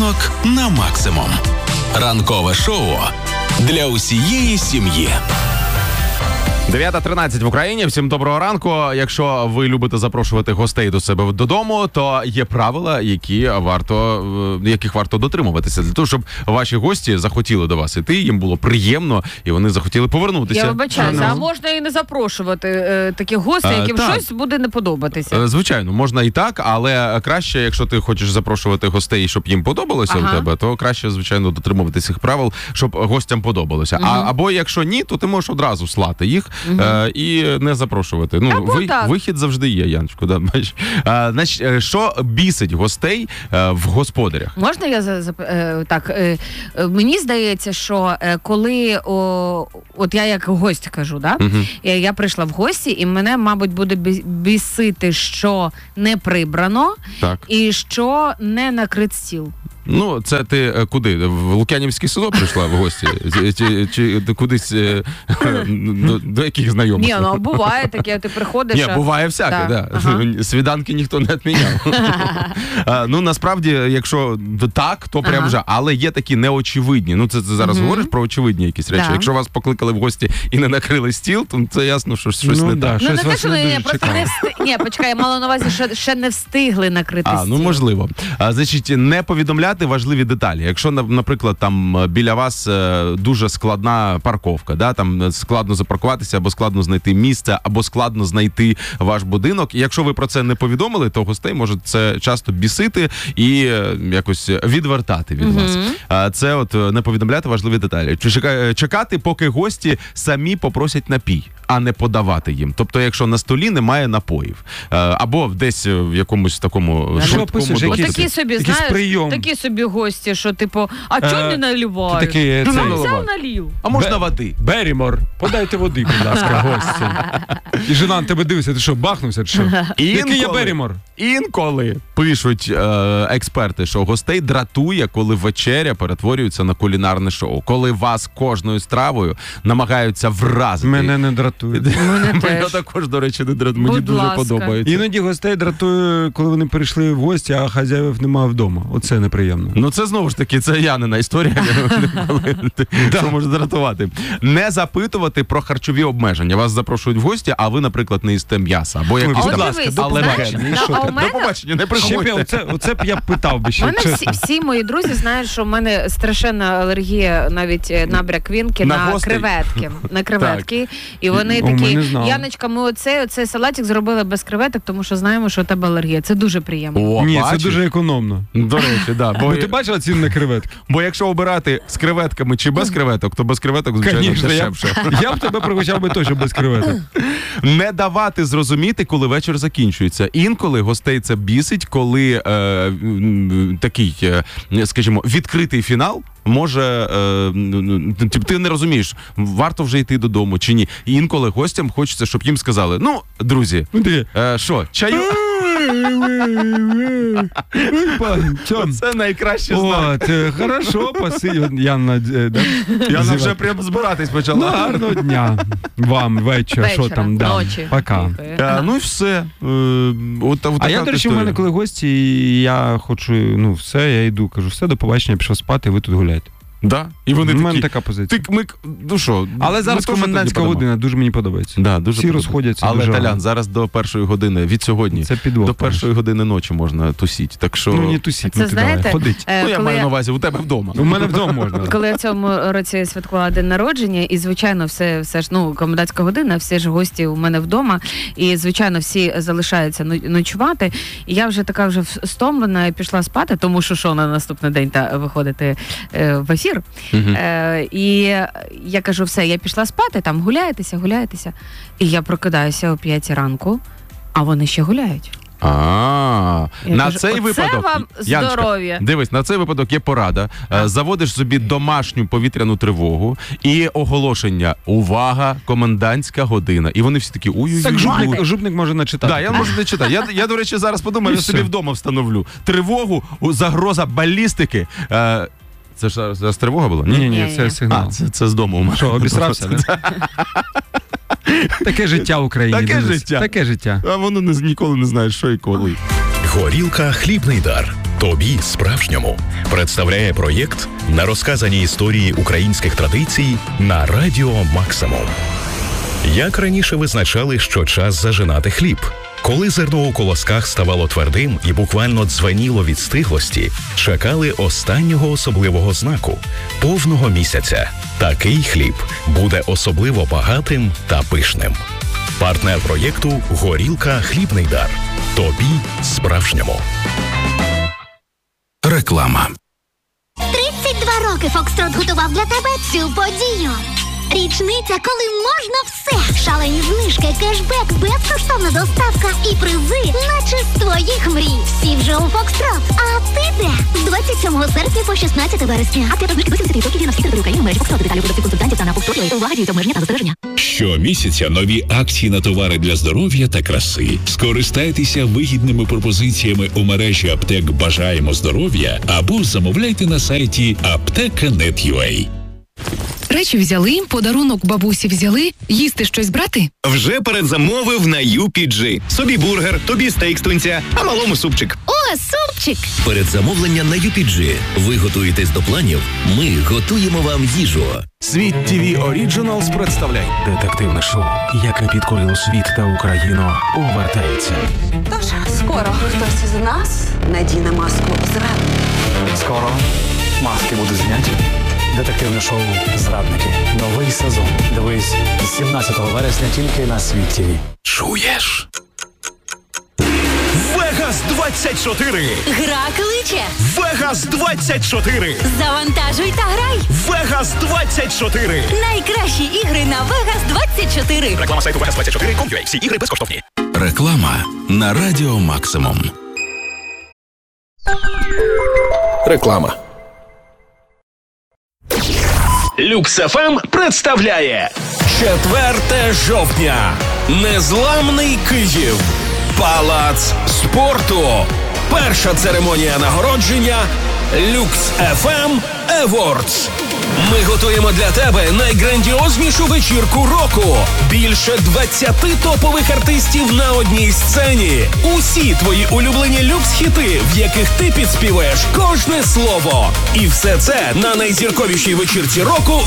Ранок на максимум. Ранкове шоу для усієї сім'ї. 9:13 в Україні. Всім доброго ранку. Якщо ви любите запрошувати гостей до себе додому, то є правила, яких варто дотримуватися, для того, щоб ваші гості захотіли до вас іти, їм було приємно, і вони захотіли повернутися. Я вибачаюся, а можна і не запрошувати таких гостей, яким щось буде не подобатися? Звичайно, можна і так, але краще, якщо ти хочеш запрошувати гостей, щоб їм подобалося у тебе, то краще, звичайно, дотримуватися цих правил, щоб гостям подобалося. Або якщо ні, то ти можеш одразу слати їх, і не запрошувати. Вихід завжди є, Яночко. Да, значить, що бісить гостей в господарях? Можна я мені здається, що коли от я як гость кажу, да? Я прийшла в гості, і мене, мабуть, буде бісити, що не прибрано, і що не накрит стіл. Ну, це ти куди? В Лук'янівське село прийшла в гості? Чи кудись до яких знайомих? Ні, ну буває таке, ти приходиш... Ні, буває всяке, да. Ага. Свіданки ніхто не відміняв. Ну, насправді, якщо так, то прям вже. Але є такі неочевидні. Ну, це зараз говориш про очевидні якісь речі. Якщо вас покликали в гості і не накрили стіл, то це ясно, що щось не так. Ну, не те, що ні, почекай, я мала на увазі, що ще не встигли накрити стіл. Ну, можливо. Значить, не повідомляти важливі деталі. Якщо, наприклад, там біля вас дуже складна парковка, да, там складно запаркуватися, або складно знайти місце, або складно знайти ваш будинок. І якщо ви про це не повідомили, то гостей може це часто бісити і якось відвертати від вас. Це от не повідомляти важливі деталі. Чекати, поки гості самі попросять напій, а не подавати їм. Тобто, якщо на столі немає напоїв. Або десь в якомусь такому швидкому досвіді. Такі собі, знаєш, такі собі гості, що типу, а чого не наливають? Взяв налів. А можна води? Берімор, подайте води, будь ласка, гості. І жена на тебе дивиться, ти що, бахнувся, чи що? Який я Берімор? Інколи пишуть експерти, що гостей дратує, коли вечеря перетворюється на кулінарне шоу. Коли вас кожною стравою намагаються вразити. Мене не дратує. Мене також, до речі, не дратує. Мені дуже подобається. Іноді гостей дратує, коли вони перейшли в гості, а хазяїв немає вдома. Оце неприємно. Ну це знову ж таки, це Янина історія, що може дратувати. Не запитувати про харчові обмеження. Вас запрошують в гості, а ви, наприклад, не їсте м'яса. Або якісь, будь ласка, до побачення, не приходьте. Оце б я питав би ще. У мене всі мої друзі знають, що в мене страшенна алергія навіть на бряквінки, на креветки. На креветки. І вони такі, Яночка, ми оцей салатик зробили без креветок, тому що знаємо, що у тебе алергія. Це дуже приємно. Ні, це дуже економно. До речі, да. Бо ти бачила ціни на креветки? Бо якщо обирати з креветками чи без креветок, то без креветок, звичайно, дешевше. Я б тебе пригощав би точно без креветок. Не давати зрозуміти, коли вечір закінчується. Інколи гостей це бісить, коли такий, скажімо, відкритий фінал може, ти не розумієш, варто вже йти додому чи ні. І інколи гостям хочеться, щоб їм сказали, ну, друзі, що, чаю? Це найкраще знак. Хорошо, Яна вже прямо збиратись почала. Гарного дня вам, вечора, що там, ночі. Пока. Ну і все. А я, до речі, у мене коли гості, і я хочу, все, я йду, кажу, все, до побачення, пішов спати, ви тут гуляйте. Да? І вони такі, мене така позиція. Але зараз комендантська година, дуже мені подобається. Да, дуже всі розходяться. Але, Талян, зараз до 1:00 години, від сьогодні, це підвох, до 1:00 години ночі можна тусіть. Так що... Ну, не тусіть, це, знаєте, ходить. Я маю на увазі, у тебе вдома. У мене вдома можна. Коли я в цьому році святкувала день народження, і, звичайно, все ж, комендантська година, всі ж гості у мене вдома, і, звичайно, всі залишаються ночувати. І я вже така стомлена і пішла спати, тому що на наступний день виходити в ефір. І я кажу, все, я пішла спати, там гуляєтеся. І я прокидаюся о 5 ранку, а вони ще гуляють. На цей випадок, вам здоров'я. Дивись, на цей випадок є порада. Заводиш собі домашню повітряну тривогу і оголошення: увага, комендантська година. І вони всі такі, Так жупник може начитати. Так, я можу не читати. Я, до речі, зараз подумаю, я собі вдома встановлю. Тривогу, загроза балістики. Це ж зараз тривога була? Ні, це сигнал. Це з дому. Що, обісрався, не? Таке життя в Україні. Таке життя. А воно ніколи не знає, що і коли. Горілка «Хлібний дар». тобі справжньому представляє проєкт на розказані історії українських традицій на Радіо Максимум. Як раніше визначали, що час зажинати хліб? Коли зерно у колосках ставало твердим і буквально дзвеніло від стиглості, чекали останнього особливого знаку – повного місяця. Такий хліб буде особливо багатим та пишним. Партнер проєкту «Горілка. Хлібний дар». Тобі справжньому. Реклама. 32 роки Фокстрот готував для тебе цю подію. Річниця, коли можна все. Шалені знижки, кешбек, безкоштовна доставка і призи, наче з твоїх мрій. Всі вже у Фокстрот. А ти де? З 27 серпня по 16 вересня. А ти розмічки 80% на всі території України в мережі Фокстрот. Деталі продавців, консультантів та на Фокстроті. Увага, діють обмеження та застереження. Щомісяця нові акції на товари для здоров'я та краси. Скористайтеся вигідними пропозиціями у мережі аптек «Бажаємо здоров'я» або замовляйте на сайті apteka.net.ua. Речі взяли, подарунок бабусі взяли, їсти щось брати? Вже передзамовив на UPG. Собі бургер, тобі стейк з тунця, а малому супчик. О, супчик! Передзамовлення на UPG. Ви готуєтесь до планів, ми готуємо вам їжу. Світ TV Originals представляє детективне шоу, яке підкорило світ та Україну, повертається. Тож, скоро хтось із нас надіне маску зрадника. Скоро маски будуть зняті. Детективне шоу «Зрадники». Новий сезон. Дивись з 17 вересня тільки на Світ ТВ. Чуєш? Вегас 24. Гра кличе. Вегас 24. Завантажуй та грай. Вегас 24. Найкращі ігри на Вегас 24. Реклама сайту Vegas24.com.ua. Всі ігри безкоштовні. Реклама на Радіо Максимум. Реклама. Люкс ФМ представляє 4 жовтня. Незламний Київ. Палац спорту. Перша церемонія нагородження Люкс ФМ Awards. Ми готуємо для тебе найграндіознішу вечірку року. Більше 20 топових артистів на одній сцені. Усі твої улюблені люкс-хіти, в яких ти підспіваєш кожне слово. І все це на найзірковішій вечірці року